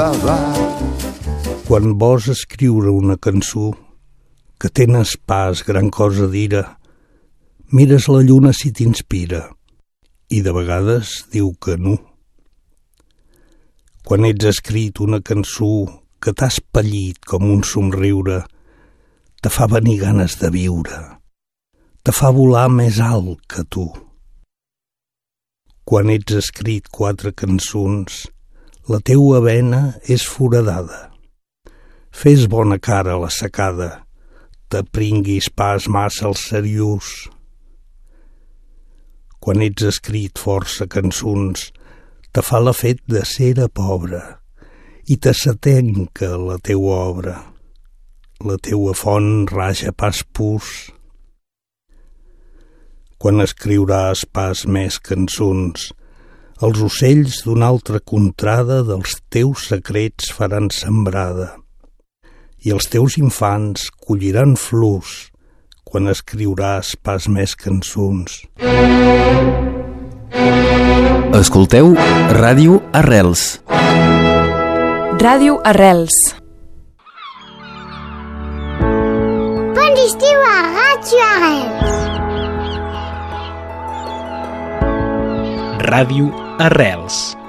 Quan vols escriure una cançó que tens pas gran cosa d'ira, mires la lluna si t'inspira i de vegades diu que no. Quan ets escrit una cançó que t'ha espellit com un somriure, te fa venir ganes de viure, te fa volar més alt que tu. Quan ets escrit 4 cançons, la teua vena és foradada. Fes bona cara a la secada, te pringuis pas massa el seriós. Quan ets escrit força cançons, te fa la fet de cera pobra i te s'atenca la teua obra. La teua font raja pas pus. Quan escriuràs pas més cançons, els ocells d'una altra contrada dels teus secrets faran sembrada i els teus infants colliran flors quan escriuràs pas més cançons. Escolteu Ràdio Arrels. Ràdio Arrels. Bon estiu a Ràdio Arrels. Ràdio Arrels.